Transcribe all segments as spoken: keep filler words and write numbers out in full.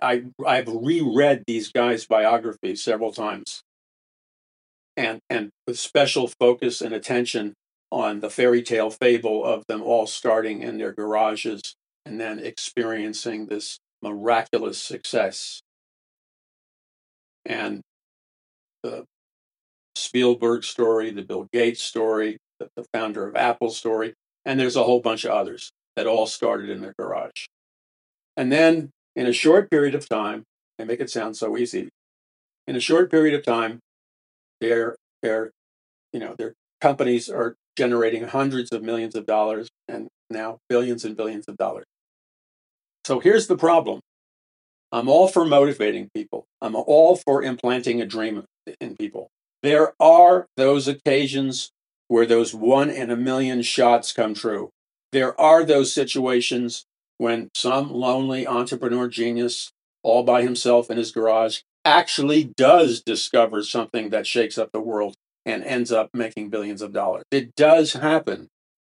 I, I've reread these guys' biographies several times, and and with special focus and attention on the fairy tale fable of them all starting in their garages and then experiencing this miraculous success. And the Spielberg story, the Bill Gates story, the, the founder of Apple story, and there's a whole bunch of others that all started in their garage. And then in a short period of time, they make it sound so easy. In a short period of time, their their you know their companies are generating hundreds of millions of dollars and now billions and billions of dollars. So here's the problem. I'm all for motivating people. I'm all for implanting a dream in people. There are those occasions where those one in a million shots come true. There are those situations when some lonely entrepreneur genius all by himself in his garage actually does discover something that shakes up the world and ends up making billions of dollars. It does happen.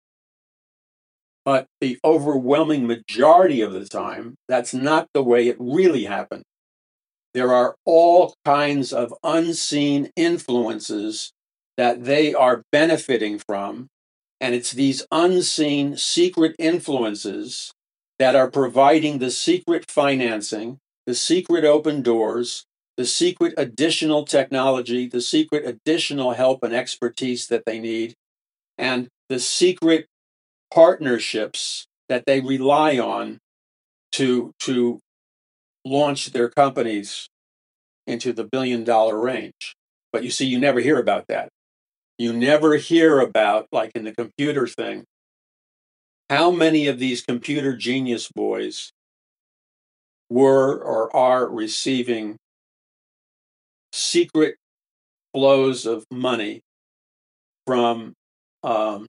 But the overwhelming majority of the time, that's not the way it really happened. There are all kinds of unseen influences that they are benefiting from. And it's these unseen secret influences that are providing the secret financing, the secret open doors, the secret additional technology, the secret additional help and expertise that they need, and the secret partnerships that they rely on to, to launch their companies into the billion dollar range. But you see, you never hear about that. You never hear about, like in the computer thing, how many of these computer genius boys were or are receiving secret flows of money from um,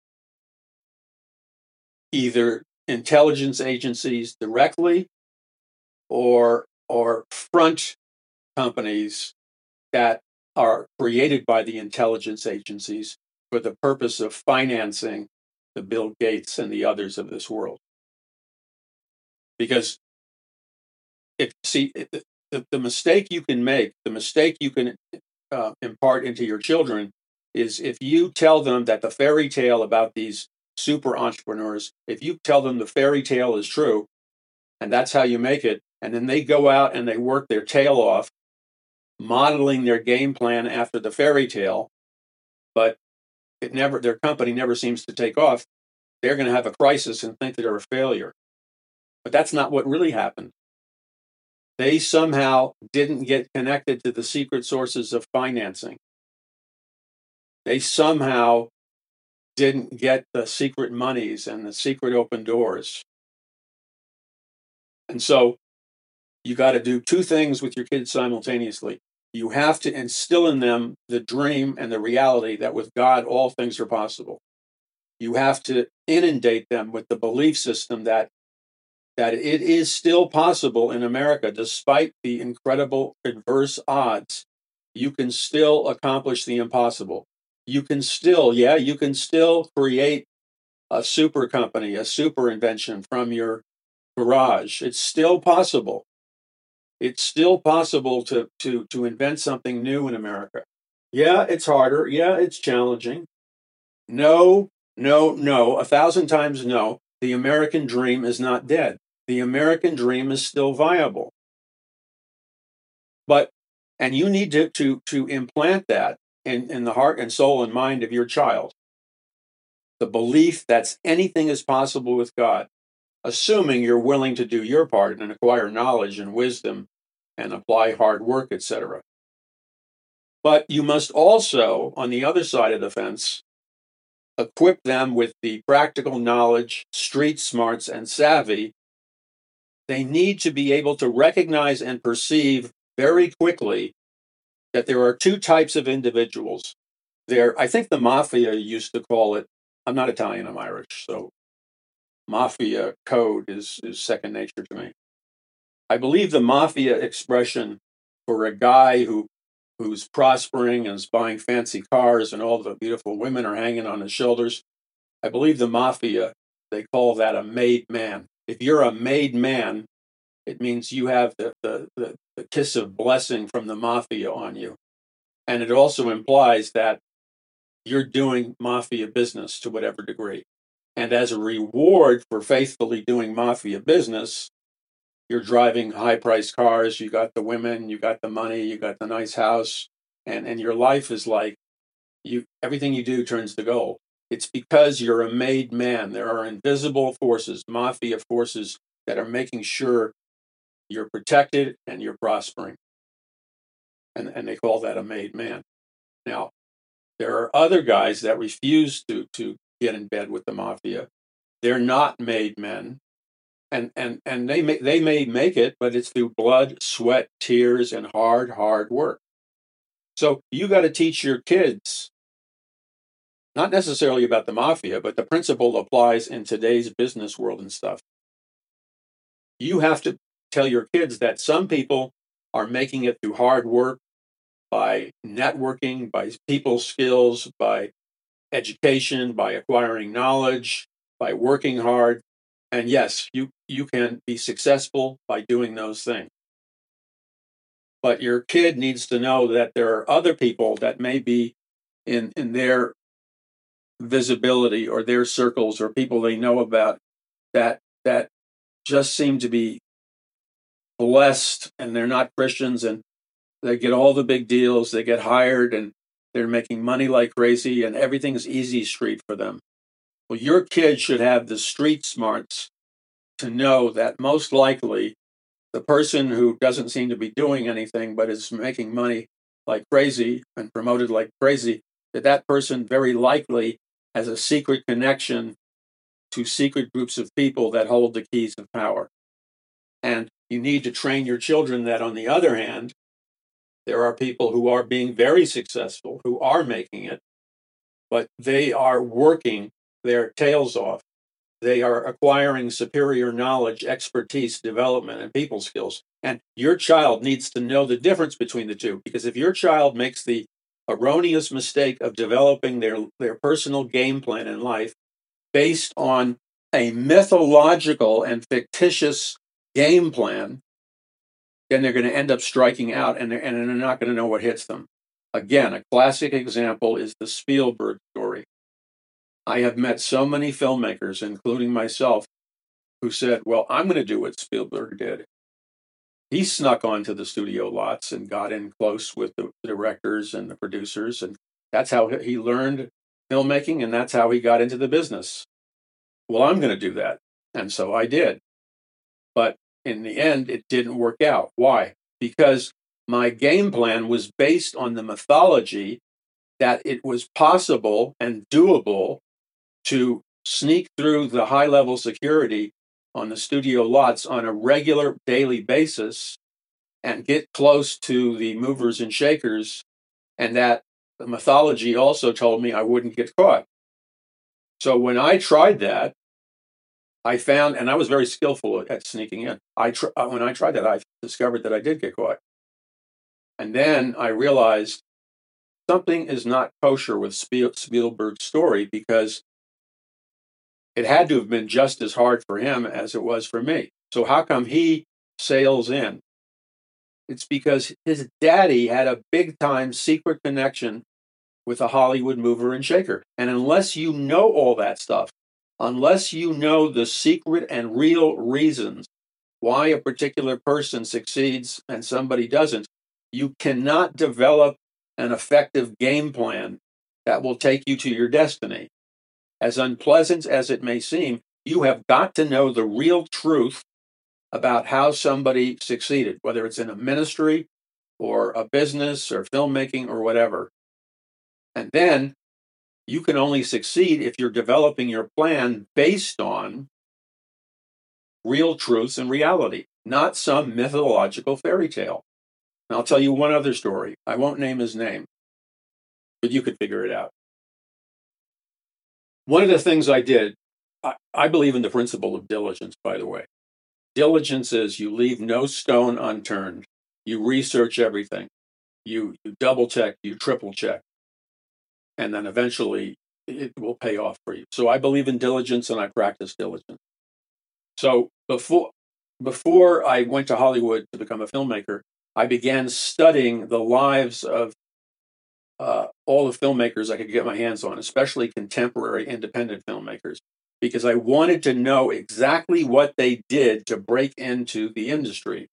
either intelligence agencies directly or or front companies that are created by the intelligence agencies for the purpose of financing the Bill Gates and the others of this world. Because if see the, the mistake you can make, the mistake you can uh, impart into your children is if you tell them that the fairy tale about these super entrepreneurs, if you tell them the fairy tale is true and that's how you make it, and then they go out and they work their tail off modeling their game plan after the fairy tale, but it never their company never seems to take off, they're going to have a crisis and think they're a failure. But that's not what really happened. They somehow didn't get connected to the secret sources of financing. They somehow didn't get the secret monies and the secret open doors. And so you got to do two things with your kids simultaneously. You have to instill in them the dream and the reality that with God, all things are possible. You have to inundate them with the belief system that that it is still possible in America, despite the incredible adverse odds. You can still accomplish the impossible. You can still, yeah, you can still create a super company, a super invention from your garage. It's still possible. It's still possible to, to, to invent something new in America. Yeah, it's harder. Yeah, it's challenging. No, no, no, a thousand times no. The American dream is not dead. The American dream is still viable. But, and you need to, to, to implant that in, in the heart and soul and mind of your child. The belief that anything is possible with God, assuming you're willing to do your part and acquire knowledge and wisdom and apply hard work, et cetera. But you must also, on the other side of the fence, equip them with the practical knowledge, street smarts, and savvy. They need to be able to recognize and perceive very quickly that there are two types of individuals. There, I think the mafia used to call it, I'm not Italian, I'm Irish, so mafia code is, is second nature to me. I believe the mafia expression for a guy who who's prospering and is buying fancy cars and all the beautiful women are hanging on his shoulders, I believe the mafia, they call that a made man. If you're a made man, It means you have the, the, the, the kiss of blessing from the mafia on you. And it also implies that you're doing mafia business to whatever degree. And as a reward for faithfully doing mafia business, you're driving high-priced cars, you got the women, you got the money, you got the nice house, and, and your life is like, you everything you do turns to gold. It's because you're a made man. There are invisible forces, mafia forces, that are making sure you're protected and you're prospering. And, and they call that a made man. Now, there are other guys that refuse to, to get in bed with the mafia. They're not made men. And, and, and they may, they may make it, but it's through blood, sweat, tears, and hard, hard work. So you got to teach your kids, not necessarily about the mafia, but the principle applies in today's business world and stuff. You have to tell your kids that some people are making it through hard work, by networking, by people skills, by education, by acquiring knowledge, by working hard. And yes, you, you can be successful by doing those things. But your kid needs to know that there are other people that may be in, in their visibility or their circles or people they know about that that just seem to be blessed, and they're not Christians, and they get all the big deals, they get hired, and they're making money like crazy, and everything's easy street for them. Well, your kid should have the street smarts to know that most likely the person who doesn't seem to be doing anything but is making money like crazy and promoted like crazy, that that person very likely has a secret connection to secret groups of people that hold the keys of power. And you need to train your children that, on the other hand, there are people who are being very successful, who are making it, but they are working their tails off. They are acquiring superior knowledge, expertise, development, and people skills. And your child needs to know the difference between the two, because if your child makes the erroneous mistake of developing their, their personal game plan in life based on a mythological and fictitious game plan, then they're going to end up striking out, and they're, and they're not going to know what hits them. Again, a classic example is the Spielberg story. I have met so many filmmakers, including myself, who said, well, I'm going to do what Spielberg did. He snuck onto the studio lots and got in close with the directors and the producers, and that's how he learned filmmaking, and that's how he got into the business. Well, I'm going to do that. And so I did. But in the end, it didn't work out. Why? Because my game plan was based on the mythology that it was possible and doable to sneak through the high-level security on the studio lots on a regular daily basis and get close to the movers and shakers, and that the mythology also told me I wouldn't get caught. So when I tried that, I found, and I was very skillful at sneaking in. I tr- when I tried that, I discovered that I did get caught. And then I realized something is not kosher with Spiel- Spielberg's story, because it had to have been just as hard for him as it was for me. So how come he sails in? It's because his daddy had a big-time secret connection with a Hollywood mover and shaker. And unless you know all that stuff, unless you know the secret and real reasons why a particular person succeeds and somebody doesn't, you cannot develop an effective game plan that will take you to your destiny. As unpleasant as it may seem, you have got to know the real truth about how somebody succeeded, whether it's in a ministry or a business or filmmaking or whatever. And then you can only succeed if you're developing your plan based on real truths and reality, not some mythological fairy tale. And I'll tell you one other story. I won't name his name, but you could figure it out. One of the things I did, I, I believe in the principle of diligence, by the way. Diligence is you leave no stone unturned. You research everything. You, you double check, you triple check. And then eventually it will pay off for you. So I believe in diligence, and I practice diligence. So before before I went to Hollywood to become a filmmaker, I began studying the lives of uh, all the filmmakers I could get my hands on, especially contemporary independent filmmakers, because I wanted to know exactly what they did to break into the industry.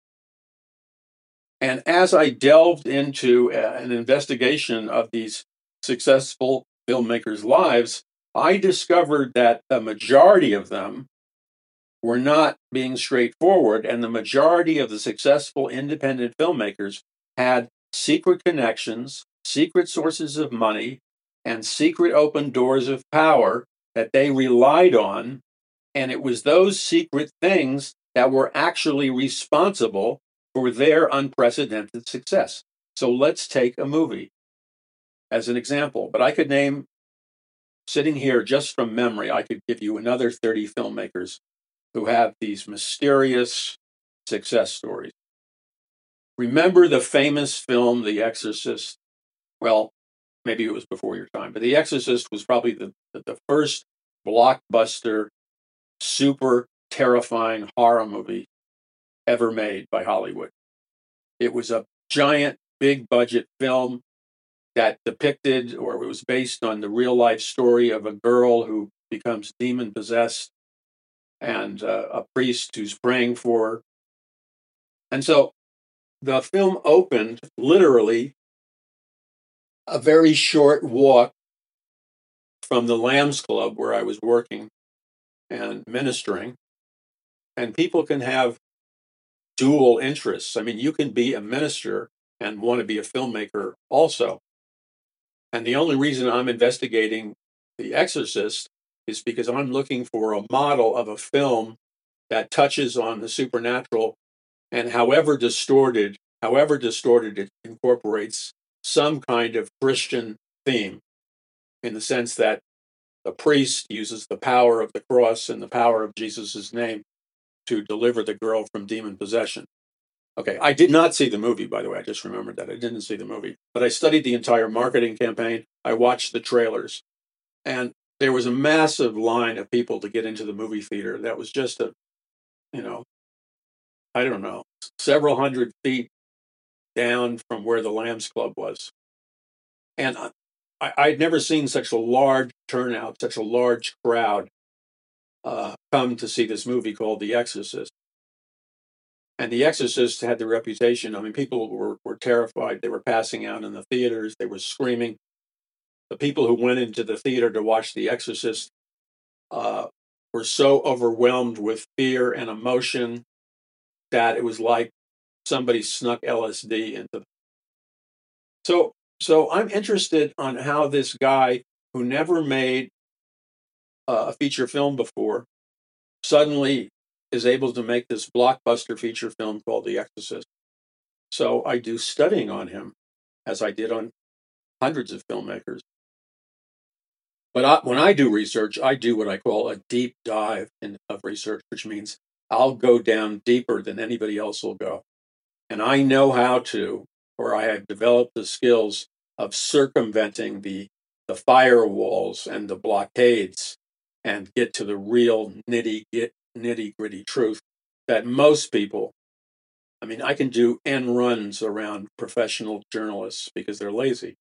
And as I delved into uh, an investigation of these successful filmmakers' lives, I discovered that the majority of them were not being straightforward, and the majority of the successful independent filmmakers had secret connections, secret sources of money, and secret open doors of power that they relied on. And it was those secret things that were actually responsible for their unprecedented success. So let's take a movie as an example. But I could name, sitting here just from memory, I could give you another thirty filmmakers who have these mysterious success stories. Remember the famous film, The Exorcist? Well, maybe it was before your time, but The Exorcist was probably the, the first blockbuster, super terrifying horror movie ever made by Hollywood. It was a giant, big budget film that depicted, or it was based on the real life story of a girl who becomes demon possessed and uh, a priest who's praying for her. And so the film opened literally a very short walk from the Lambs Club where I was working and ministering. And people can have dual interests. I mean, you can be a minister and want to be a filmmaker also. And the only reason I'm investigating The Exorcist is because I'm looking for a model of a film that touches on the supernatural, and however distorted, however distorted, it incorporates some kind of Christian theme, in the sense that the priest uses the power of the cross and the power of Jesus' name to deliver the girl from demon possession. Okay, I did not see the movie, by the way. I just remembered that. I didn't see the movie. But I studied the entire marketing campaign. I watched the trailers. And there was a massive line of people to get into the movie theater. That was just a, you know, I don't know, several hundred feet down from where the Lambs Club was. And I, I'd never seen such a large turnout, such a large crowd uh, come to see this movie called The Exorcist. And The Exorcist had the reputation. I mean, people were, were terrified. They were passing out in the theaters. They were screaming. The people who went into the theater to watch The Exorcist uh, were so overwhelmed with fear and emotion that it was like somebody snuck L S D into them. So, so I'm interested on how this guy who never made uh, a feature film before suddenly is able to make this blockbuster feature film called The Exorcist. So I do studying on him, as I did on hundreds of filmmakers. But I, when I do research, I do what I call a deep dive in, of research, which means I'll go down deeper than anybody else will go. And I know how to, or I have developed the skills of circumventing the, the firewalls and the blockades and get to the real nitty, nitty gritty truth that most people, I mean, I can do end runs around professional journalists because they're lazy.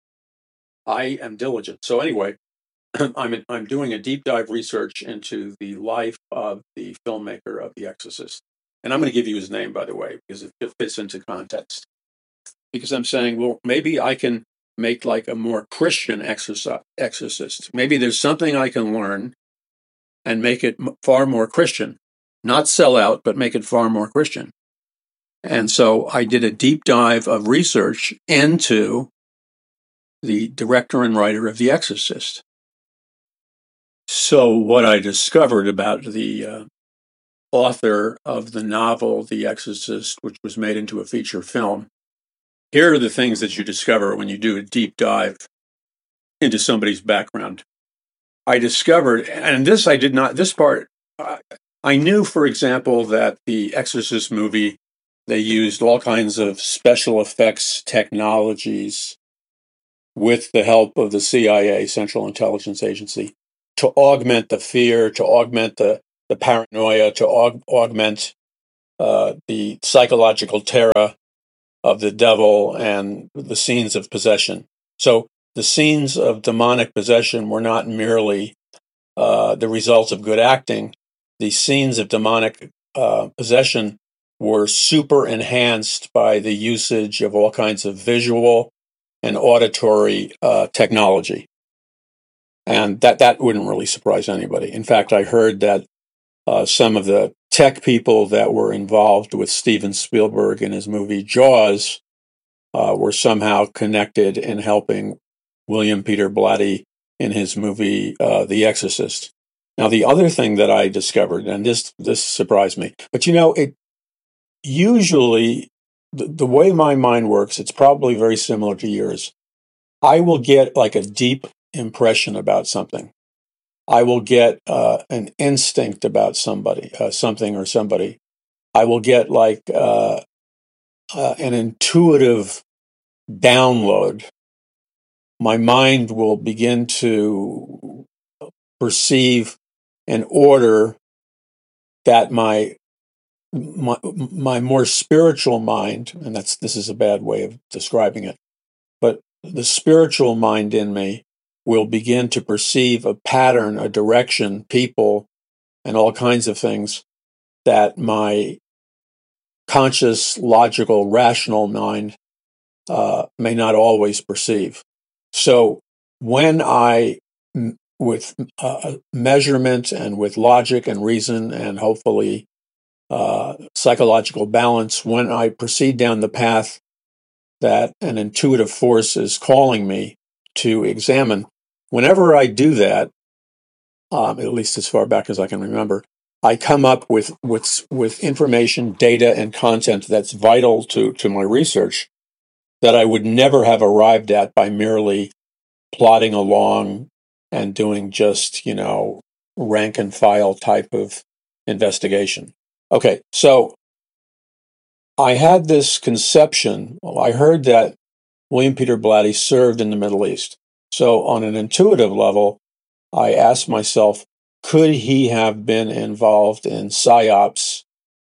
I am diligent. So anyway, I'm I'm doing a deep dive research into the life of the filmmaker of The Exorcist, and I'm going to give you his name, by the way, because it fits into context. Because I'm saying, well, maybe I can make like a more Christian exorcist. Maybe there's something I can learn and make it far more Christian, not sell out, but make it far more Christian. And so I did a deep dive of research into the director and writer of The Exorcist. So what I discovered about the uh, author of the novel The Exorcist, which was made into a feature film, here are the things that you discover when you do a deep dive into somebody's background. I discovered, and this I did not, this part, uh, I knew, for example, that the Exorcist movie, they used all kinds of special effects technologies with the help of the C I A, Central Intelligence Agency, to augment the fear, to augment the, the paranoia, to aug- augment uh, the psychological terror of the devil and the scenes of possession. So the scenes of demonic possession were not merely uh, the results of good acting. The scenes of demonic uh, possession were super enhanced by the usage of all kinds of visual and auditory uh, technology. And that, that wouldn't really surprise anybody. In fact, I heard that uh, some of the tech people that were involved with Steven Spielberg in his movie Jaws uh, were somehow connected in helping William Peter Blatty in his movie uh, The Exorcist. Now, the other thing that I discovered, and this this surprised me, but you know, it usually the, the way my mind works, it's probably very similar to yours. I will get like a deep impression about something. I will get uh, an instinct about somebody, uh, something or somebody. I will get like uh, uh, an intuitive download. My mind will begin to perceive an order that my my my more spiritual mind, and that's this is a bad way of describing it, but the spiritual mind in me will begin to perceive a pattern, a direction, people, and all kinds of things that my conscious, logical, rational mind uh, may not always perceive. So when I, with uh, measurement and with logic and reason and hopefully uh, psychological balance, when I proceed down the path that an intuitive force is calling me to examine, whenever I do that, um, at least as far back as I can remember, I come up with with with information, data, and content that's vital to to my research that I would never have arrived at by merely plodding along and doing just, you know, rank and file type of investigation. Okay, so I had this conception. Well, I heard that William Peter Blatty served in the Middle East. So on an intuitive level, I asked myself, could he have been involved in psyops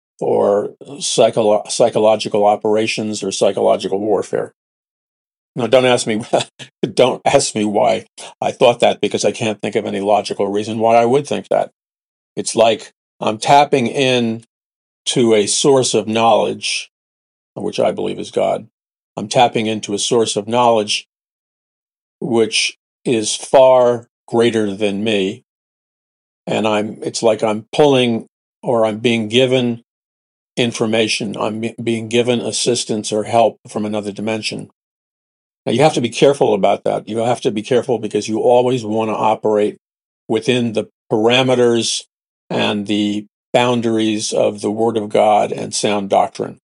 or psycholo- psychological operations or psychological warfare? Now, don't ask me. Don't ask me why I thought that, because I can't think of any logical reason why I would think that. It's like I'm tapping in to a source of knowledge, which I believe is God. I'm tapping into a source of knowledge which is far greater than me, and I'm. It's like I'm pulling, or I'm being given information. I'm being given assistance or help from another dimension. Now, you have to be careful about that. You have to be careful because you always want to operate within the parameters and the boundaries of the Word of God and sound doctrine.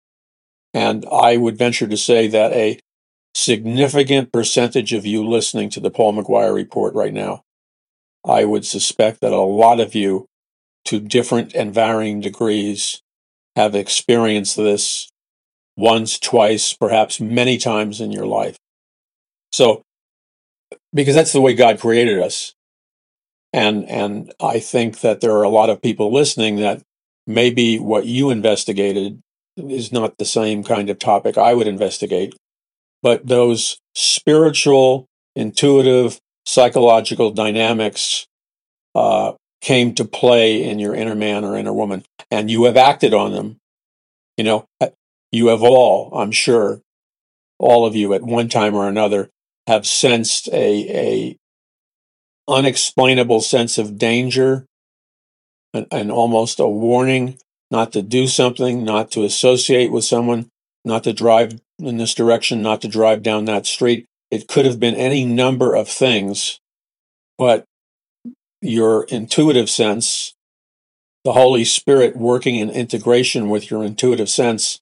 And I would venture to say that a significant percentage of you listening to the Paul McGuire Report right now, I would suspect that a lot of you, to different and varying degrees, have experienced this once, twice, perhaps many times in your life. So, because that's the way God created us. And and I think that there are a lot of people listening that maybe what you investigated is not the same kind of topic I would investigate, but those spiritual, intuitive, psychological dynamics uh, came to play in your inner man or inner woman, and you have acted on them. You know, you have all, I'm sure, all of you at one time or another have sensed a, a unexplainable sense of danger and, and almost a warning not to do something, not to associate with someone, not to drive in this direction, not to drive down that street. It could have been any number of things, but your intuitive sense, the Holy Spirit working in integration with your intuitive sense,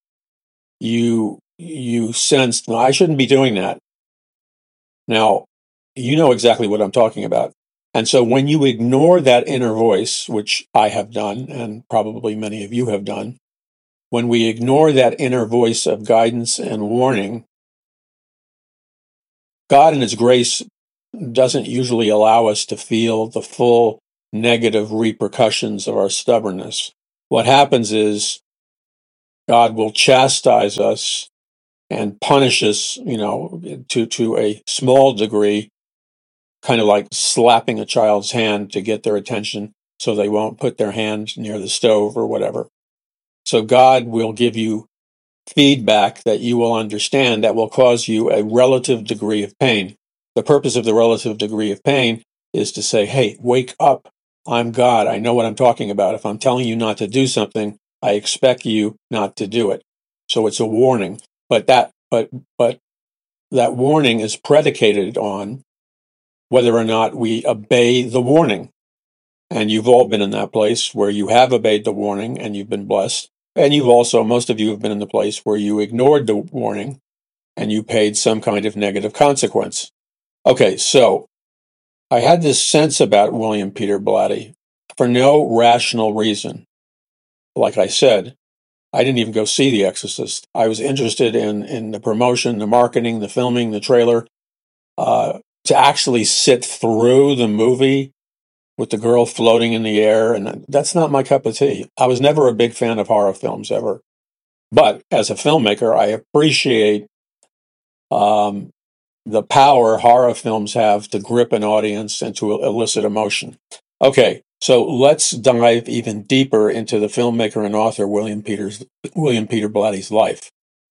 you you sensed, no, I shouldn't be doing that. Now, you know exactly what I'm talking about. And so when you ignore that inner voice, which I have done, and probably many of you have done, when we ignore that inner voice of guidance and warning, God in His grace doesn't usually allow us to feel the full negative repercussions of our stubbornness. What happens is God will chastise us and punish us, you know, to, to a small degree, kind of like slapping a child's hand to get their attention so they won't put their hand near the stove or whatever. So God will give you feedback that you will understand that will cause you a relative degree of pain. The purpose of the relative degree of pain is to say, hey, wake up. I'm God. I know what I'm talking about. If I'm telling you not to do something, I expect you not to do it. So it's a warning. But that, but, but that warning is predicated on whether or not we obey the warning. And you've all been in that place where you have obeyed the warning and you've been blessed. And you've also, most of you have been in the place where you ignored the warning and you paid some kind of negative consequence. Okay, so I had this sense about William Peter Blatty for no rational reason. Like I said, I didn't even go see The Exorcist. I was interested in, in the promotion, the marketing, the filming, the trailer. Uh, to actually sit through the movie with the girl floating in the air, and that's not my cup of tea. I was never a big fan of horror films ever. But as a filmmaker, I appreciate um, the power horror films have to grip an audience and to elicit emotion. Okay, so let's dive even deeper into the filmmaker and author William Peters, William Peter Blatty's life.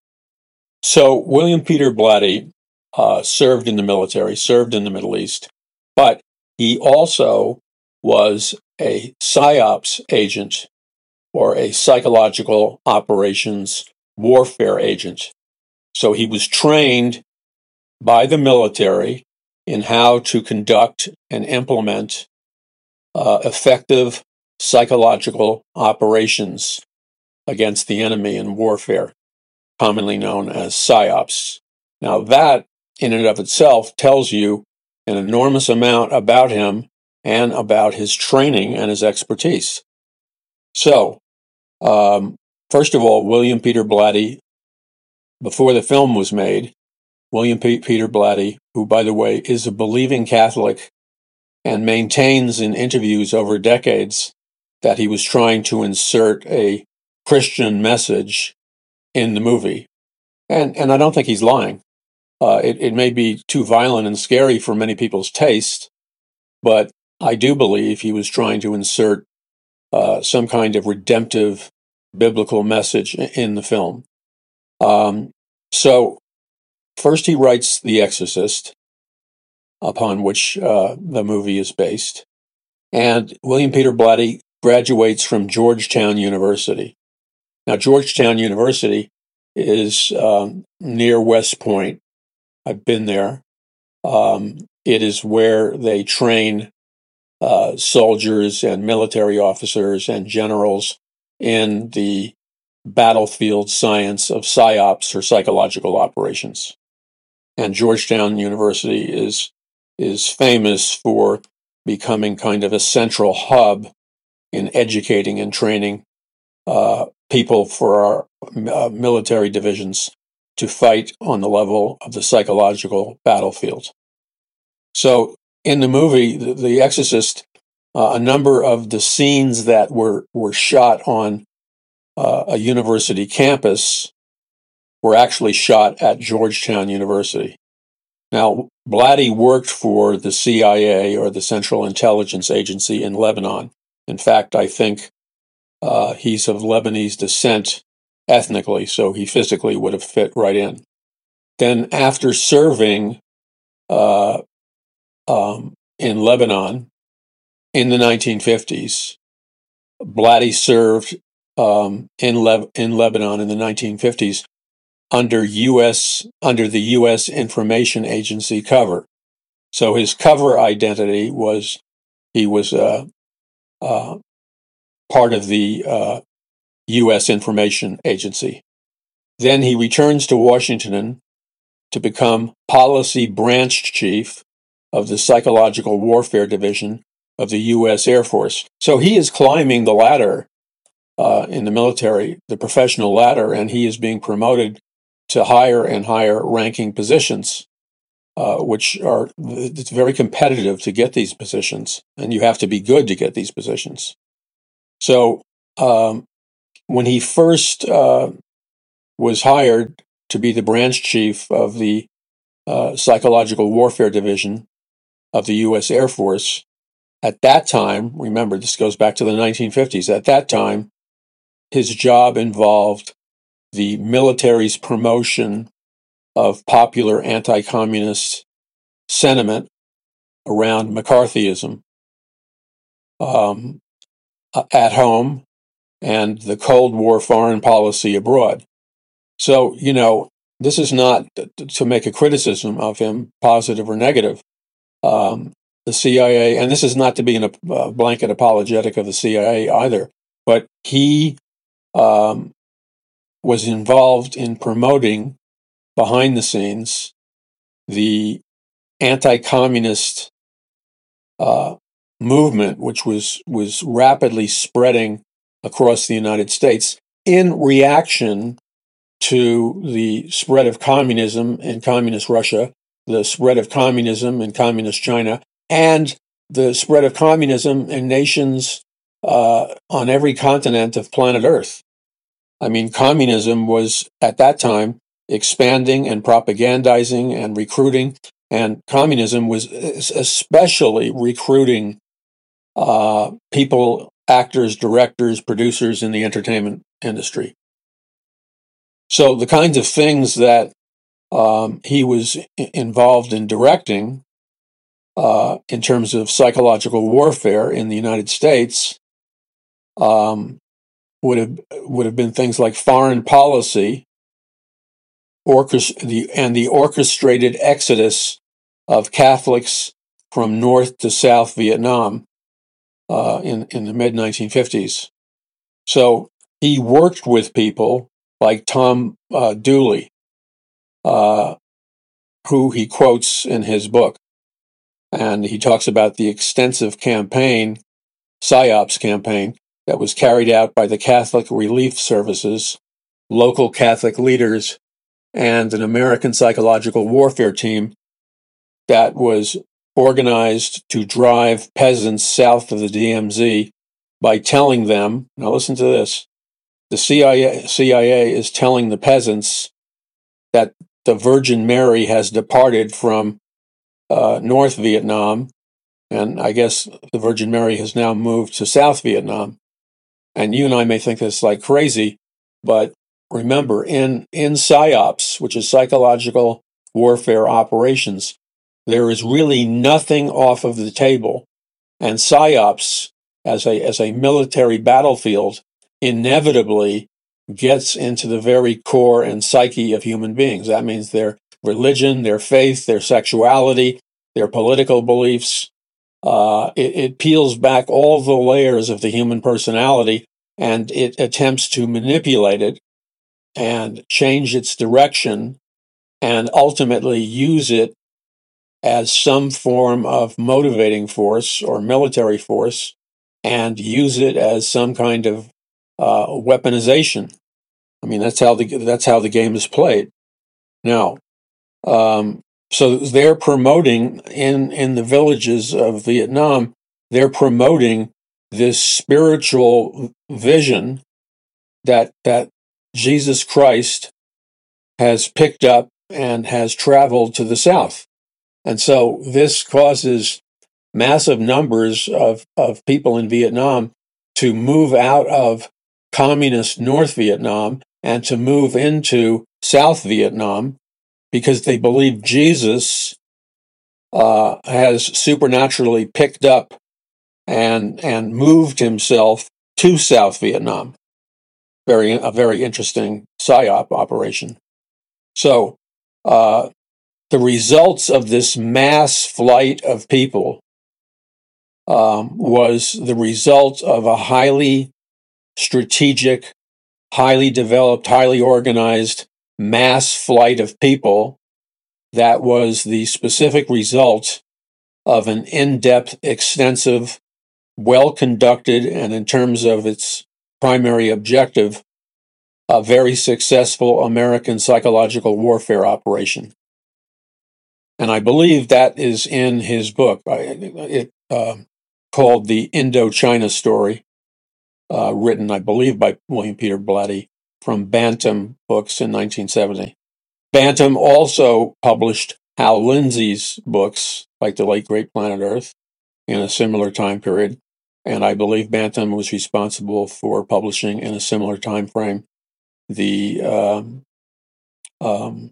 So William Peter Blatty uh, served in the military, served in the Middle East, but he also was a PSYOPs agent or a psychological operations warfare agent. So he was trained by the military in how to conduct and implement uh, effective psychological operations against the enemy in warfare, commonly known as PSYOPs. Now that, in and of itself, tells you an enormous amount about him and about his training and his expertise. So, um, first of all, William Peter Blatty, before the film was made, William P- Peter Blatty, who, by the way, is a believing Catholic and maintains in interviews over decades that he was trying to insert a Christian message in the movie. And, and I don't think he's lying. Uh, it, it may be too violent and scary for many people's taste, but I do believe he was trying to insert uh, some kind of redemptive biblical message in the film. Um, so first he writes The Exorcist, upon which uh, the movie is based. And William Peter Blatty graduates from Georgetown University. Now, Georgetown University is um, near West Point. I've been there. Um, it is where they train uh, soldiers and military officers and generals in the battlefield science of PSYOPs or psychological operations. And Georgetown University is is famous for becoming kind of a central hub in educating and training uh, people for our uh, military divisions to fight on the level of the psychological battlefield. So in the movie, The, the Exorcist, uh, a number of the scenes that were, were shot on uh, a university campus were actually shot at Georgetown University. Now, Blatty worked for the C I A, or the Central Intelligence Agency, in Lebanon. In fact, I think uh, he's of Lebanese descent ethnically, so he physically would have fit right in. Then, after serving uh, um, in Lebanon in the nineteen fifties, Blatty served um, in, Le- in Lebanon in the nineteen fifties under U S under the U S Information Agency cover. So his cover identity was he was uh, uh, part of the uh, U S Information Agency. Then he returns to Washington to become Policy Branch Chief of the Psychological Warfare Division of the U S Air Force. So he is climbing the ladder uh, in the military, the professional ladder, and he is being promoted to higher and higher ranking positions. Uh, which are, it's very competitive to get these positions, and you have to be good to get these positions. So um, when he first uh, was hired to be the branch chief of the uh, Psychological Warfare Division of the U S Air Force, at that time, remember, this goes back to the nineteen fifties, at that time, his job involved the military's promotion of popular anti-communist sentiment around McCarthyism um, at home and the Cold War foreign policy abroad. So, you know, this is not to make a criticism of him, positive or negative. Um, the C I A, and this is not to be a uh, blanket apologetic of the C I A either, but he um, was involved in promoting behind the scenes the anti-communist uh, movement, which was was rapidly spreading across the United States in reaction to the spread of communism in communist Russia, the spread of communism in communist China, and the spread of communism in nations uh, on every continent of planet Earth. I mean, communism was at that time expanding and propagandizing and recruiting, and communism was especially recruiting uh, people, actors, directors, producers in the entertainment industry. So the kinds of things that um, he was involved in directing uh, in terms of psychological warfare in the United States um, would have would have been things like foreign policy, orchest- the, and the orchestrated exodus of Catholics from North to South Vietnam uh, in in the mid nineteen fifties. So he worked with people like Tom uh, Dooley, uh, who he quotes in his book. And he talks about the extensive campaign, PSYOPS campaign, that was carried out by the Catholic Relief Services, local Catholic leaders, and an American psychological warfare team that was organized to drive peasants south of the D M Z by telling them, now listen to this, the C I A, C I A is telling the peasants that the Virgin Mary has departed from uh, North Vietnam, and I guess the Virgin Mary has now moved to South Vietnam. And you and I may think that's like crazy, but remember, in, in PSYOPs, which is psychological warfare operations, there is really nothing off of the table. And PSYOPs, as a, as a military battlefield, inevitably gets into the very core and psyche of human beings. That means their religion, their faith, their sexuality, their political beliefs. Uh, it, it peels back all the layers of the human personality, and it attempts to manipulate it and change its direction and ultimately use it as some form of motivating force or military force, and use it as some kind of uh, weaponization. I mean, that's how the that's how the game is played. Now, um, so they're promoting in in the villages of Vietnam, they're promoting this spiritual vision that that Jesus Christ has picked up and has traveled to the south. And so this causes massive numbers of, of people in Vietnam to move out of communist North Vietnam and to move into South Vietnam because they believe Jesus uh, has supernaturally picked up and and moved himself to South Vietnam. Very a very interesting PSYOP operation. So uh, the results of this mass flight of people um, was the result of a highly strategic, highly developed, highly organized mass flight of people that was the specific result of an in-depth, extensive, well-conducted, and in terms of its primary objective, a very successful American psychological warfare operation. And I believe that is in his book, it uh, called The Indochina Story. uh, written, I believe, by William Peter Blatty from Bantam Books in nineteen seventy. Bantam also published Hal Lindsey's books, like The Late Great Planet Earth, in a similar time period. And I believe Bantam was responsible for publishing in a similar time frame the um, um,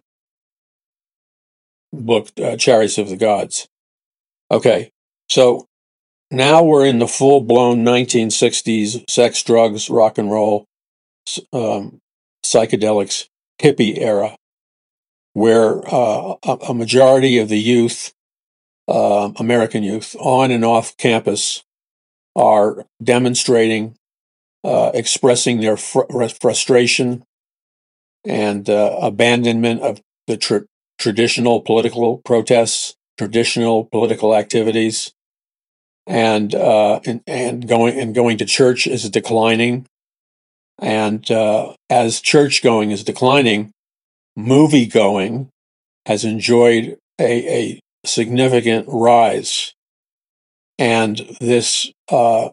book uh, Chariots of the Gods. Okay, so now we're in the full-blown nineteen sixties sex, drugs, rock and roll, um, psychedelics, hippie era, where uh, a, a majority of the youth, uh, American youth, on and off campus are demonstrating, uh, expressing their fr- frustration and uh, abandonment of the tr- traditional political protests, traditional political activities, and uh, and, and going and going to church is declining. And uh, as church going is declining, movie going has enjoyed a, a significant rise. And this uh,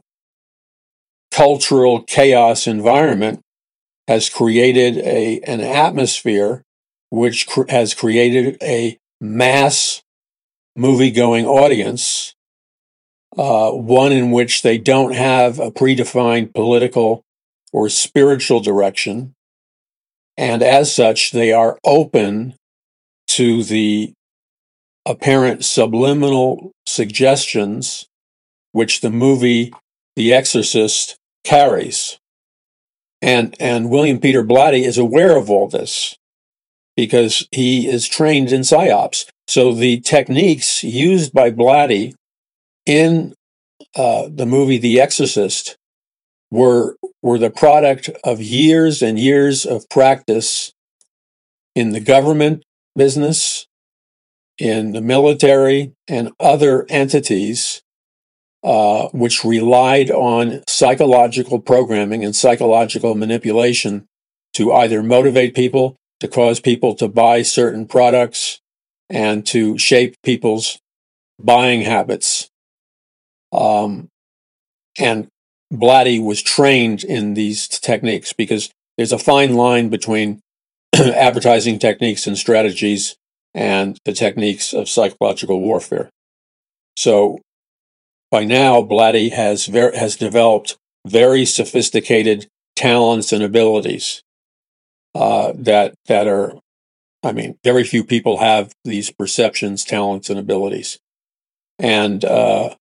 cultural chaos environment has created a an atmosphere which cr- has created a mass movie-going audience, uh, one in which they don't have a predefined political or spiritual direction, and as such, they are open to the apparent subliminal suggestions which the movie The Exorcist carries. And and William Peter Blatty is aware of all this because he is trained in psyops. So the techniques used by Blatty in uh, the movie The Exorcist were were the product of years and years of practice in the government business, in the military, and other entities uh, which relied on psychological programming and psychological manipulation to either motivate people, to cause people to buy certain products, and to shape people's buying habits. Um, and Blatty was trained in these techniques because there's a fine line between advertising techniques and strategies and the techniques of psychological warfare. So by now, Blatty has ver- has developed very sophisticated talents and abilities uh, that that are, I mean, very few people have these perceptions, talents, and abilities, and uh,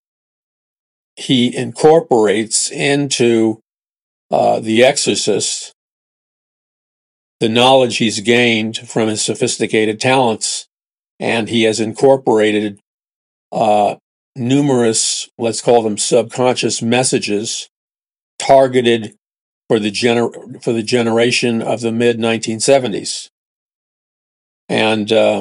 he incorporates into uh, The Exorcist the knowledge he's gained from his sophisticated talents, and he has incorporated uh, numerous, let's call them subconscious messages targeted for the gener- for the generation of the mid nineteen seventies. And uh,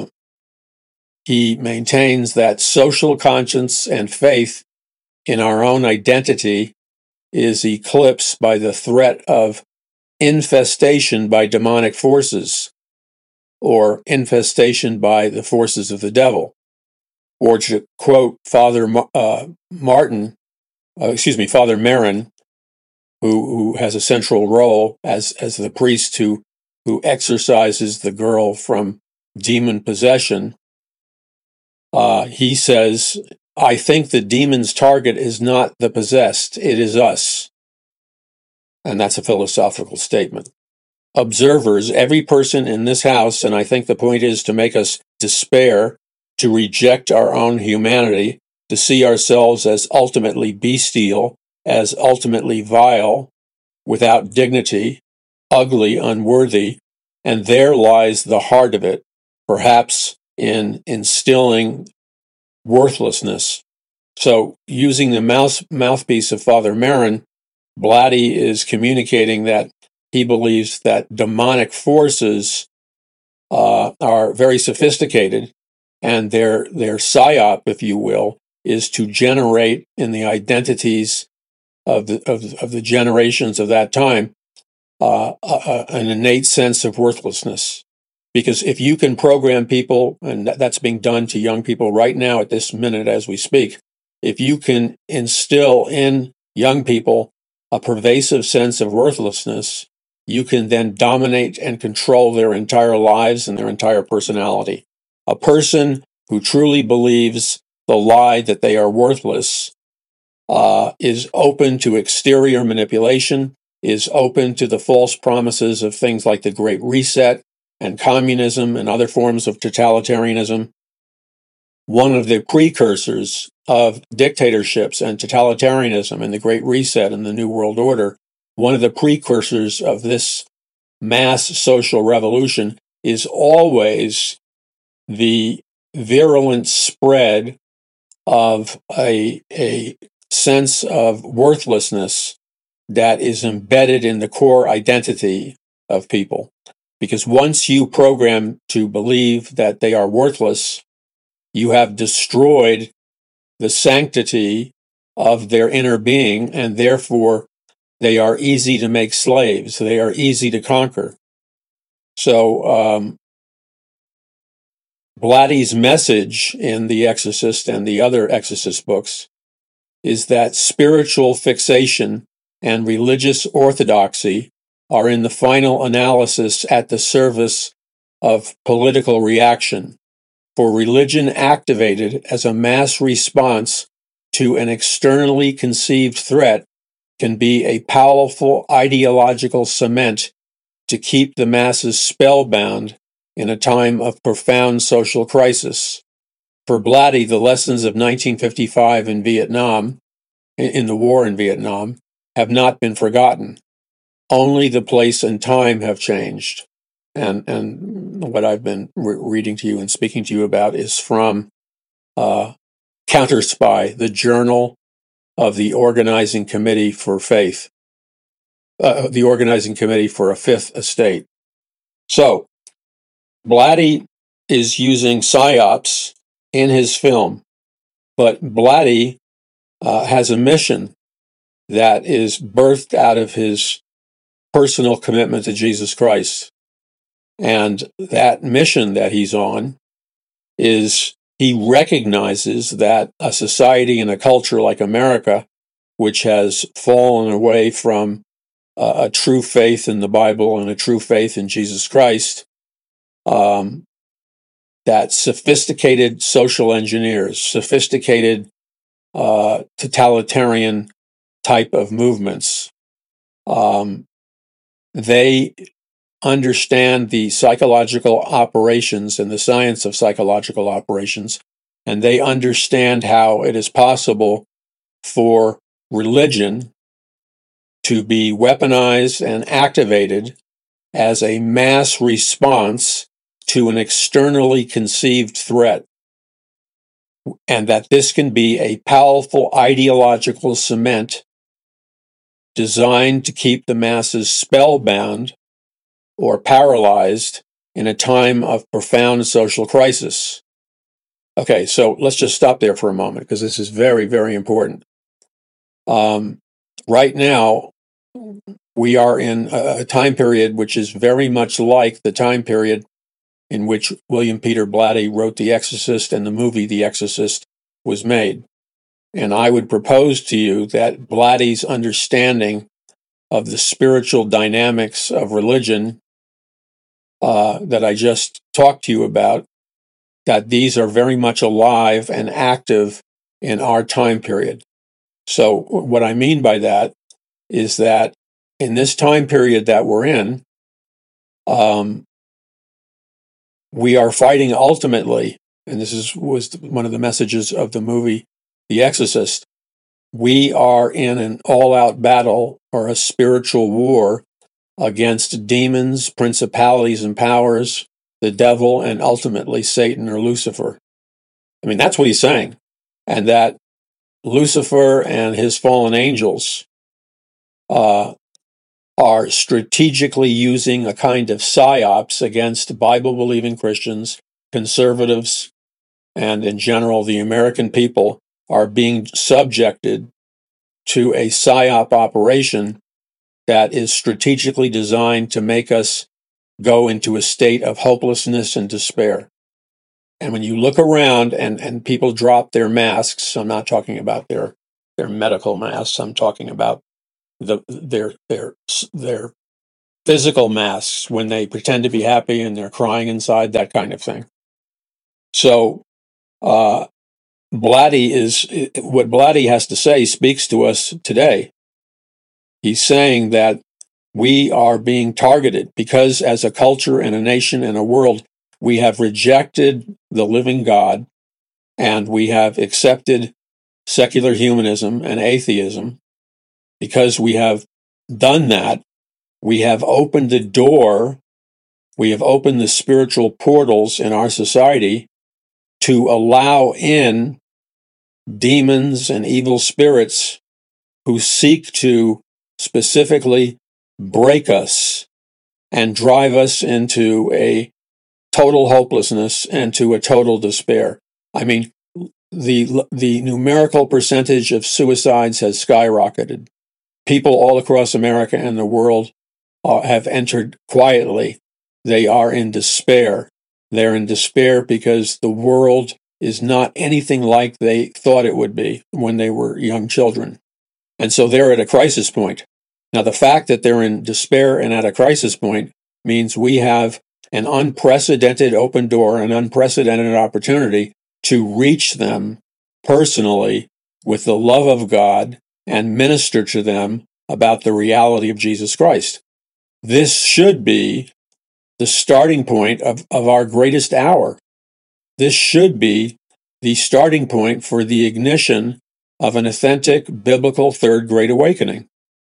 he maintains that social conscience and faith in our own identity is eclipsed by the threat of infestation by demonic forces or infestation by the forces of the devil. Or to quote Father uh, Martin, uh, excuse me, Father Merrin, who who has a central role as as the priest who who exorcises the girl from demon possession. Uh, he says, "I think the demon's target is not the possessed; it is us," and that's a philosophical statement. Observers, every person in this house, and I think the point is to make us despair, to reject our own humanity, to see ourselves as ultimately bestial, as ultimately vile, without dignity, ugly, unworthy, and there lies the heart of it, perhaps in instilling worthlessness. So, using the mouth, mouthpiece of Father Merrin, Blatty is communicating that he believes that demonic forces uh, are very sophisticated, and their their psyop, if you will, is to generate in the identities of the of, of the generations of that time uh, a, an innate sense of worthlessness. Because if you can program people, and that, that's being done to young people right now at this minute as we speak, if you can instill in young people a pervasive sense of worthlessness, you can then dominate and control their entire lives and their entire personality. A person who truly believes the lie that they are worthless uh, is open to exterior manipulation, is open to the false promises of things like the Great Reset and communism and other forms of totalitarianism. One of the precursors of dictatorships and totalitarianism and the Great Reset and the New World Order, one of the precursors of this mass social revolution is always the virulent spread of a, a sense of worthlessness that is embedded in the core identity of people. Because once you program to believe that they are worthless, you have destroyed the sanctity of their inner being, and therefore they are easy to make slaves. They are easy to conquer. So um, Blatty's message in The Exorcist and the other Exorcist books is that spiritual fixation and religious orthodoxy are in the final analysis at the service of political reaction. For religion activated as a mass response to an externally conceived threat can be a powerful ideological cement to keep the masses spellbound in a time of profound social crisis. For Blatty, the lessons of nineteen fifty-five in Vietnam, in the war in Vietnam, have not been forgotten. Only the place and time have changed. And and what I've been re- reading to you and speaking to you about is from uh, Counterspy, the journal of the Organizing Committee for Faith, uh, the Organizing Committee for a Fifth Estate. So, Blatty is using psyops in his film, but Blatty uh, has a mission that is birthed out of his personal commitment to Jesus Christ. And that mission that he's on is he recognizes that a society and a culture like America, which has fallen away from uh, a true faith in the Bible and a true faith in Jesus Christ, um, that sophisticated social engineers, sophisticated uh, totalitarian type of movements, um, they understand the psychological operations and the science of psychological operations, and they understand how it is possible for religion to be weaponized and activated as a mass response to an externally conceived threat, and that this can be a powerful ideological cement designed to keep the masses spellbound or paralyzed in a time of profound social crisis. Okay, so let's just stop there for a moment because this is very, very important. Um, right now, we are in a time period which is very much like the time period in which William Peter Blatty wrote The Exorcist and the movie The Exorcist was made. And I would propose to you that Blatty's understanding of the spiritual dynamics of religion uh, that I just talked to you about, that these are very much alive and active in our time period. So what I mean by that is that in this time period that we're in, um, we are fighting ultimately, and this is was one of the messages of the movie The Exorcist, we are in an all-out battle or a spiritual war against demons, principalities and powers, the devil, and ultimately Satan or Lucifer. I mean, that's what he's saying. And that Lucifer and his fallen angels uh, are strategically using a kind of psyops against Bible-believing Christians, conservatives, and in general, the American people are being subjected to a psyop operation that is strategically designed to make us go into a state of hopelessness and despair. And when you look around and, and people drop their masks, I'm not talking about their, their medical masks, I'm talking about the their their their physical masks when they pretend to be happy and they're crying inside, that kind of thing. So uh, Blatty is what Blatty has to say speaks to us today. He's saying that we are being targeted because as a culture and a nation and a world, we have rejected the living God and we have accepted secular humanism and atheism. Because we have done that, we have opened the door, we have opened the spiritual portals in our society to allow in demons and evil spirits who seek to specifically break us and drive us into a total hopelessness and to a total despair. I mean, the the numerical percentage of suicides has skyrocketed. People all across America and the world uh, have entered quietly. They are in despair. They're in despair because the world is not anything like they thought it would be when they were young children. And so they're at a crisis point. Now, the fact that they're in despair and at a crisis point means we have an unprecedented open door, an unprecedented opportunity to reach them personally with the love of God and minister to them about the reality of Jesus Christ. This should be the starting point of, of our greatest hour. This should be the starting point for the ignition of an authentic biblical third great awakening.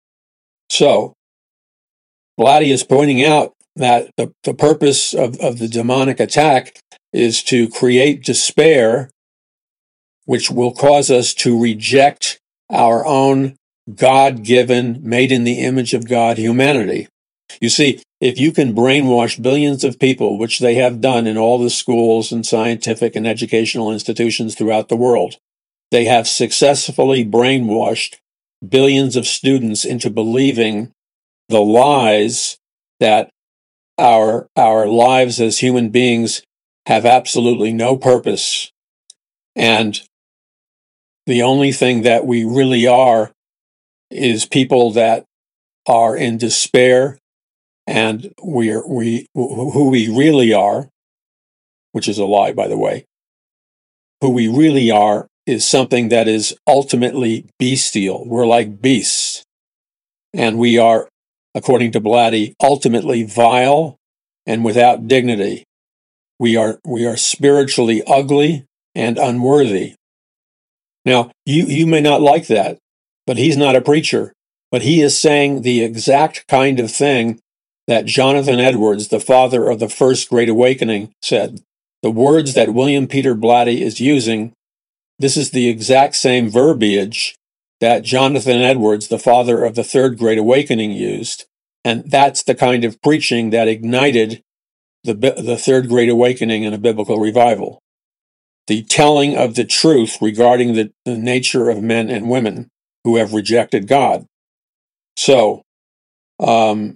So, Blatty is pointing out that the, the purpose of, of the demonic attack is to create despair, which will cause us to reject our own God-given, made in the image of God humanity. You see, if you can brainwash billions of people, which they have done in all the schools and scientific and educational institutions throughout the world, they have successfully brainwashed billions of students into believing the lies that our our lives as human beings have absolutely no purpose, and the only thing that we really are is people that are in despair, and we're we who we really are, which is a lie, by the way. Who we really are is something that is ultimately bestial. We're like beasts, and we are, according to Blatty, ultimately vile and without dignity. We are we are spiritually ugly and unworthy. Now, you, you may not like that, but he's not a preacher. But he is saying the exact kind of thing that Jonathan Edwards, the father of the First Great Awakening, said. The words that William Peter Blatty is using, this is the exact same verbiage that Jonathan Edwards, the father of the Third Great Awakening, used. And that's the kind of preaching that ignited the, the Third Great Awakening in a biblical revival. The telling of the truth regarding the, the nature of men and women who have rejected God. So, um,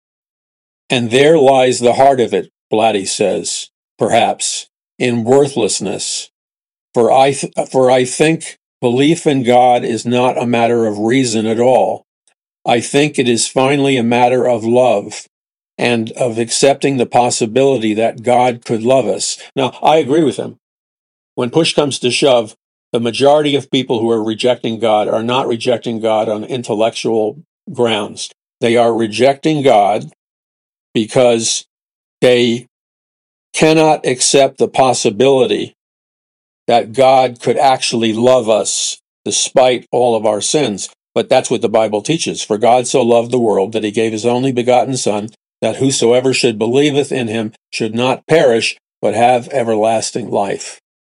and there lies the heart of it, Blatty says, perhaps, in worthlessness. For I, th- for I think belief in God is not a matter of reason at all. I think it is finally a matter of love and of accepting the possibility that God could love us. Now, I agree with him. When push comes to shove, the majority of people who are rejecting God are not rejecting God on intellectual grounds. They are rejecting God because they cannot accept the possibility that God could actually love us despite all of our sins. But that's what the Bible teaches. For God so loved the world that he gave his only begotten Son, that whosoever should believeth in him should not perish, but have everlasting life.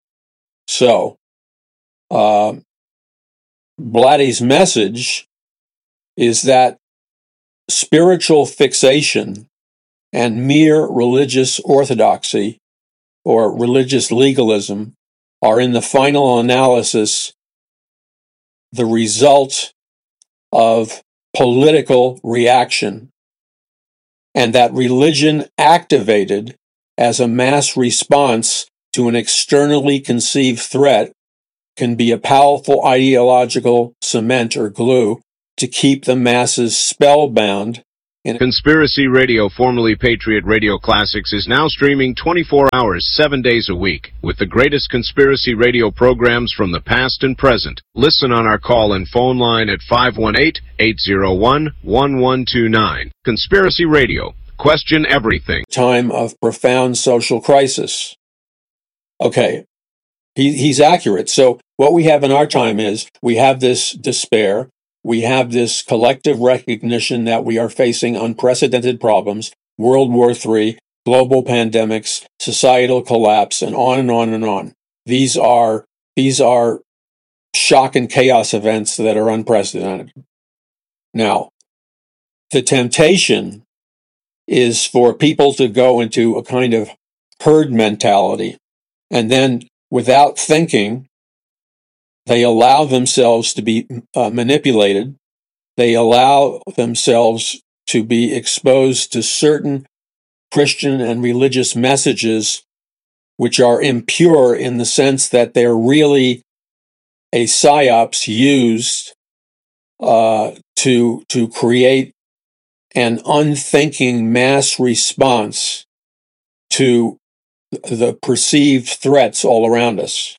So, uh, Blatty's message is that spiritual fixation and mere religious orthodoxy or religious legalism are in the final analysis the result of political reaction, and that religion activated as a mass response to an externally conceived threat can be a powerful ideological cement or glue to keep the masses spellbound. In Conspiracy Radio, formerly Patriot Radio Classics, is now streaming twenty-four hours, seven days a week, with the greatest conspiracy radio programs from the past and present. Listen on our call-in phone line at five one eight, eight zero one, one one two nine. Conspiracy Radio. Question everything. Time of profound social crisis. Okay, he, he's accurate. So what we have in our time is we have this despair. We have this collective recognition that we are facing unprecedented problems, World War Three, global pandemics, societal collapse, and on and on and on. These are, these are shock and chaos events that are unprecedented. Now, the temptation is for people to go into a kind of herd mentality, and then without thinking, they allow themselves to be uh, manipulated. They allow themselves to be exposed to certain Christian and religious messages which are impure in the sense that they're really a psyops used uh, to, to create an unthinking mass response to the perceived threats all around us.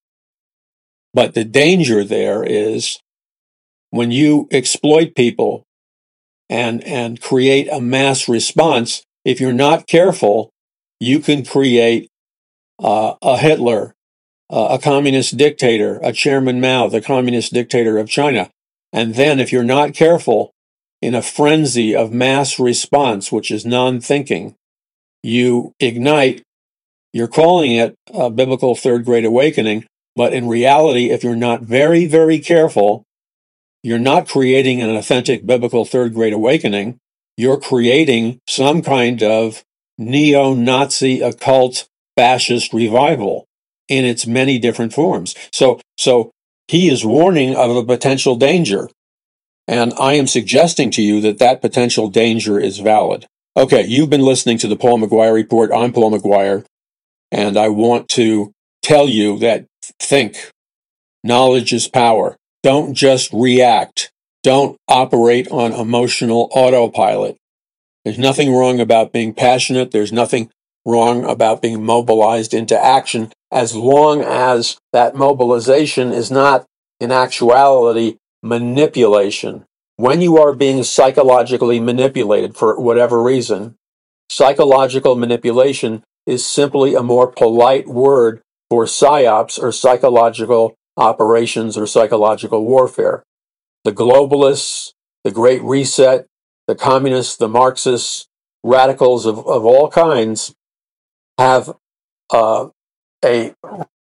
But the danger there is when you exploit people and, and create a mass response, if you're not careful, you can create uh, a Hitler, uh, a communist dictator, a Chairman Mao, the communist dictator of China. And then if you're not careful, in a frenzy of mass response, which is non-thinking, you ignite, you're calling it a biblical third great awakening, but in reality, if you're not very, very careful, you're not creating an authentic biblical third great awakening. You're creating some kind of neo-Nazi occult fascist revival in its many different forms. So, so he is warning of a potential danger. And I am suggesting to you that that potential danger is valid. Okay, you've been listening to the Paul McGuire Report. I'm Paul McGuire, and I want to tell you that think. Knowledge is power. Don't just react. Don't operate on emotional autopilot. There's nothing wrong about being passionate. There's nothing wrong about being mobilized into action as long as that mobilization is not, in actuality, manipulation. When you are being psychologically manipulated for whatever reason, psychological manipulation is simply a more polite word for psyops or psychological operations or psychological warfare. The globalists, the Great Reset, the communists, the Marxists, radicals of, of all kinds have uh, a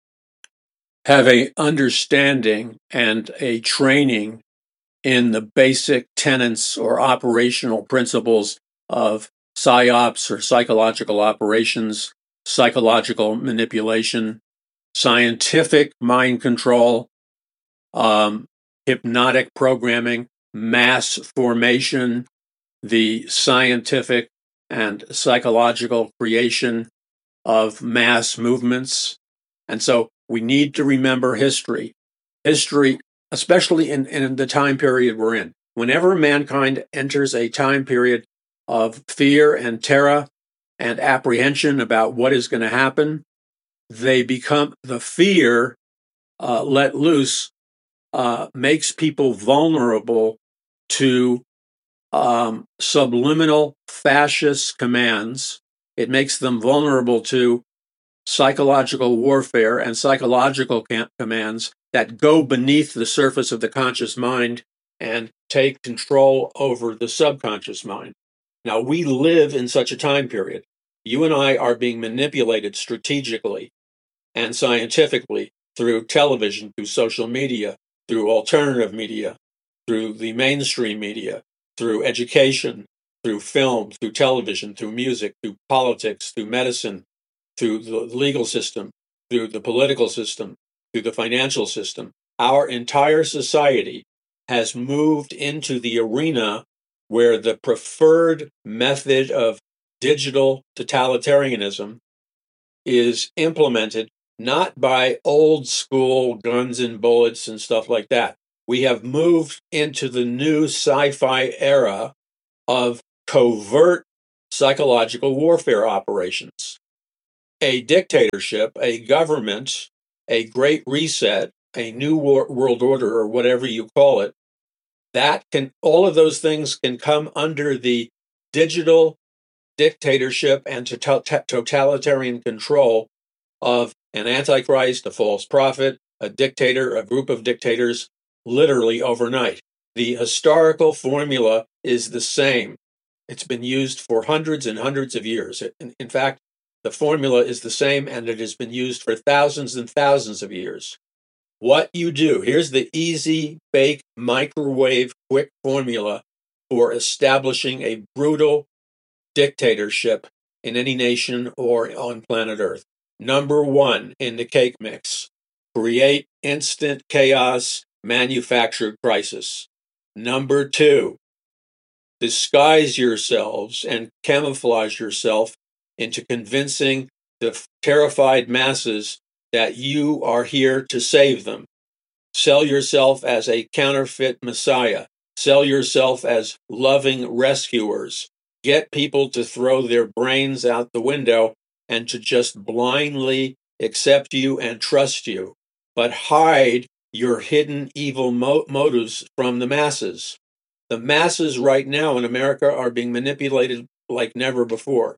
have a understanding and a training in the basic tenets or operational principles of psyops or psychological operations, psychological manipulation, scientific mind control, um, hypnotic programming, mass formation, the scientific and psychological creation of mass movements. And so we need to remember history. History, especially in, in the time period we're in. Whenever mankind enters a time period of fear and terror and apprehension about what is going to happen, they become, the fear uh, let loose uh, makes people vulnerable to um, subliminal fascist commands. It makes them vulnerable to psychological warfare and psychological cam- commands that go beneath the surface of the conscious mind and take control over the subconscious mind. Now, we live in such a time period. You and I are being manipulated strategically and scientifically through television, through social media, through alternative media, through the mainstream media, through education, through film, through television, through music, through politics, through medicine, through the legal system, through the political system, through the financial system. Our entire society has moved into the arena where the preferred method of digital totalitarianism is implemented not by old school guns and bullets and stuff like that, We have moved into the new sci-fi era of covert psychological warfare operations. A dictatorship, a government, a great reset, a new war- world order, or whatever you call it, that can, all of those things can come under the digital dictatorship and to- totalitarian control of an antichrist, a false prophet, a dictator, a group of dictators, literally overnight. The historical formula is the same. It's been used for hundreds and hundreds of years. In, in fact, the formula is the same, and it has been used for thousands and thousands of years. What you do, here's the easy bake microwave quick formula for establishing a brutal dictatorship in any nation or on planet Earth. Number one in the cake mix, create instant chaos, manufactured crisis. Number two, disguise yourselves and camouflage yourself into convincing the terrified masses that you are here to save them. Sell yourself as a counterfeit messiah. Sell yourself as loving rescuers. Get people to throw their brains out the window and to just blindly accept you and trust you, but hide your hidden evil mo- motives from the masses. The masses right now in America are being manipulated like never before.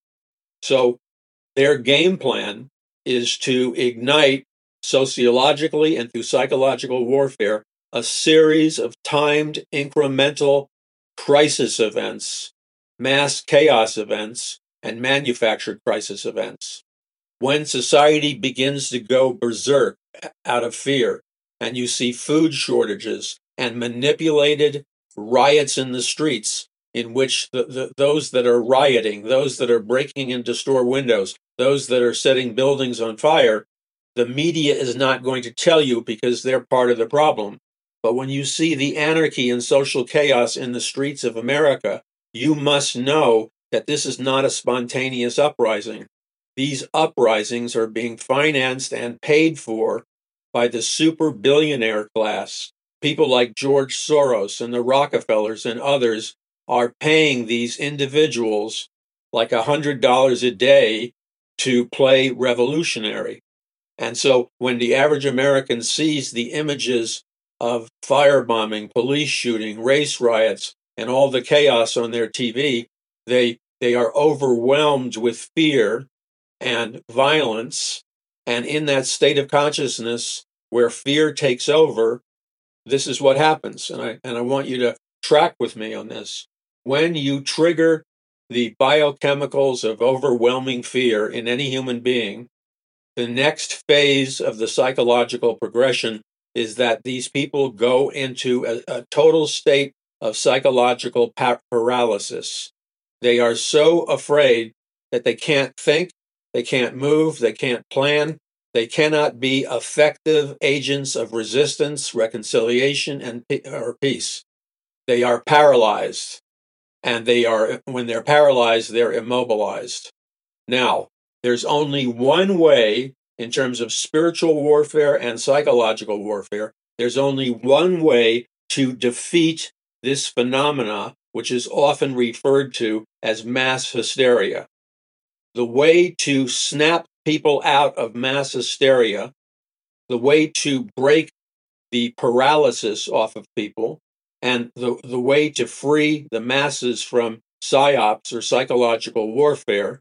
So their game plan is to ignite sociologically and through psychological warfare a series of timed incremental crisis events, mass chaos events, and manufactured crisis events. When society begins to go berserk out of fear, and you see food shortages and manipulated riots in the streets, in which the, the, those that are rioting, those that are breaking into store windows, those that are setting buildings on fire, the media is not going to tell you because they're part of the problem. But when you see the anarchy and social chaos in the streets of America, you must know that this is not a spontaneous uprising. These uprisings are being financed and paid for by the super billionaire class. People like George Soros and the Rockefellers and others are paying these individuals like one hundred dollars a day to play revolutionary. And so when the average American sees the images of firebombing, police shooting, race riots, and all the chaos on their T V, they they are overwhelmed with fear and violence. And in that state of consciousness where fear takes over, this is what happens. And I and I want you to track with me on this. When you trigger the biochemicals of overwhelming fear in any human being, the next phase of the psychological progression is that these people go into a, a total state of psychological pa- paralysis. They are so afraid that they can't think, they can't move, they can't plan, they cannot be effective agents of resistance, reconciliation, and or peace. They are paralyzed, and they are when they're paralyzed, they're immobilized. Now, there's only one way in terms of spiritual warfare and psychological warfare. There's only one way to defeat this phenomena, which is often referred to as mass hysteria. The way to snap people out of mass hysteria, the way to break the paralysis off of people, and the, the way to free the masses from psyops or psychological warfare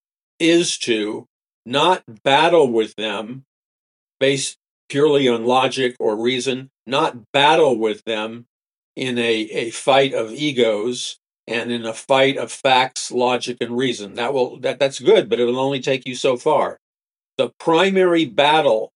is to not battle with them based purely on logic or reason, not battle with them in a, a fight of egos and in a fight of facts, logic, and reason. That will that that's good, but it'll only take you so far. The primary battle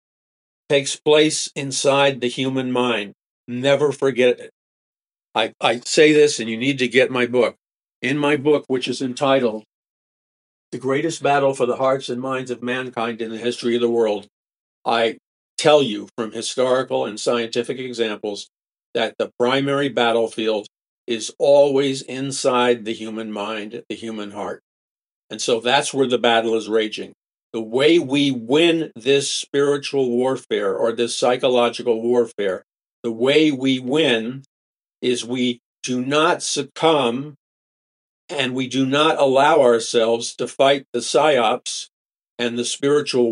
takes place inside the human mind. Never forget it. I, I say this, and you need to get my book. In my book, which is entitled The Greatest Battle for the Hearts and Minds of Mankind in the History of the World, I tell you from historical and scientific examples that the primary battlefield is always inside the human mind, the human heart. And so that's where the battle is raging. The way we win this spiritual warfare or this psychological warfare The way we win is we do not succumb and we do not allow ourselves to fight the psyops and the spiritual